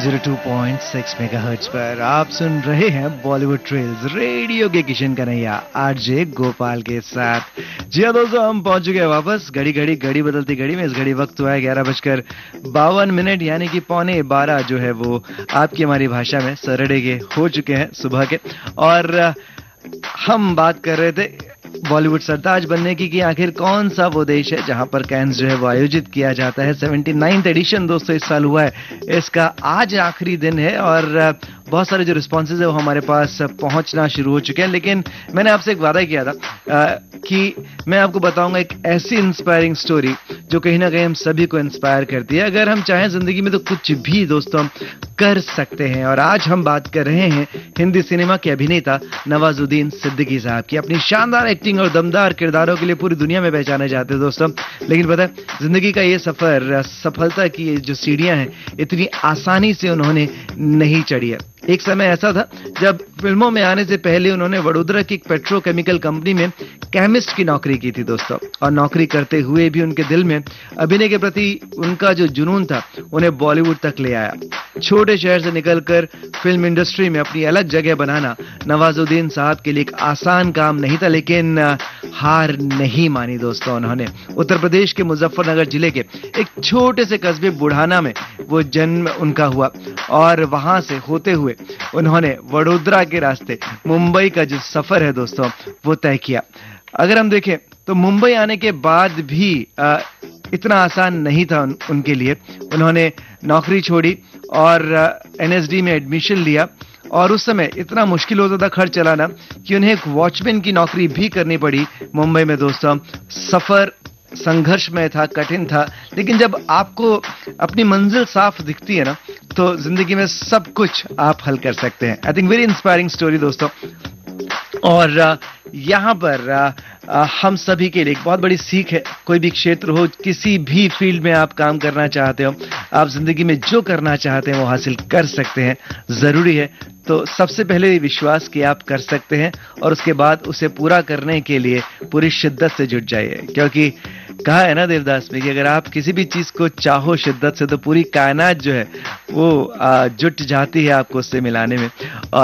102.6 megahertz पर आप सुन रहे हैं बॉलीवुड ट्रेल्स रेडियो के किशन कन्हैया आरजे गोपाल के साथ। जी हाँ दोस्तों, हम पहुंच चुके हैं वापस। घड़ी बदलती घड़ी में इस घड़ी वक्त हुआ है 11:52 यानी कि 11:45 जो है वो आपकी हमारी भाषा में सरडे के हो चुके हैं सुबह के। और हम बात कर रहे थे बॉलीवुड सरताज बनने की आखिर कौन सा वो देश है जहां पर कैंस जो है वो आयोजित किया जाता है। 79th एडिशन दोस्तों इस साल हुआ है। इसका आज आखिरी दिन है और बहुत सारे जो रिस्पॉन्सेज है वो हमारे पास पहुंचना शुरू हो चुके हैं। लेकिन मैंने आपसे एक वादा किया था कि मैं आपको बताऊंगा एक ऐसी इंस्पायरिंग स्टोरी जो कहीं ना कहीं हम सभी को इंस्पायर करती है। अगर हम चाहें जिंदगी में तो कुछ भी दोस्तों हम कर सकते हैं। और आज हम बात कर रहे हैं हिंदी सिनेमा के अभिनेता नवाजुद्दीन सिद्दीकी साहब की। अपनी शानदार एक्टिंग और दमदार किरदारों के लिए पूरी दुनिया में पहचाने जाते हैं दोस्तों। लेकिन पता है, जिंदगी का ये सफर, सफलता की जो सीढ़ियां हैं, इतनी आसानी से उन्होंने नहीं चढ़ी है। एक समय ऐसा था जब फिल्मों में आने से पहले उन्होंने वडोदरा की एक पेट्रोकेमिकल कंपनी में केमिस्ट की नौकरी की थी दोस्तों। और नौकरी करते हुए भी उनके दिल में अभिनय के प्रति उनका जो जुनून था उन्हें बॉलीवुड तक ले आया। छोटे शहर से निकलकर फिल्म इंडस्ट्री में अपनी अलग जगह बनाना नवाजुद्दीन साहब के लिए एक आसान काम नहीं था। लेकिन हार नहीं मानी दोस्तों उन्होंने। उत्तर प्रदेश के मुजफ्फरनगर जिले के एक छोटे से कस्बे बुढ़ाना में वो जन्म उनका हुआ और वहां से होते हुए उन्होंने वडोदरा के रास्ते मुंबई का जो सफर है दोस्तों वो तय किया। अगर हम देखें तो मुंबई आने के बाद भी इतना आसान नहीं था उनके लिए। उन्होंने नौकरी छोड़ी और एनएसडी में एडमिशन लिया। और उस समय इतना मुश्किल होता था खर्च चलाना कि उन्हें एक वॉचमैन की नौकरी भी करनी पड़ी मुंबई में दोस्तों। सफर संघर्षमय था, कठिन था, लेकिन जब आपको अपनी मंजिल साफ दिखती है ना तो जिंदगी में सब कुछ आप हल कर सकते हैं। I think very inspiring story दोस्तों। और यहाँ पर हम सभी के लिए एक बहुत बड़ी सीख है। कोई भी क्षेत्र हो, किसी भी फील्ड में आप काम करना चाहते हो, आप जिंदगी में जो करना चाहते हैं वो हासिल कर सकते हैं। जरूरी है तो सबसे पहले विश्वास कि आप कर सकते हैं और उसके बाद उसे पूरा करने के लिए पूरी शिद्दत से जुट जाइए। क्योंकि कहा है ना देवदास में कि अगर आप किसी भी चीज को चाहो शिद्दत से तो पूरी कायनात जो है वो जुट जाती है आपको उससे मिलाने में। और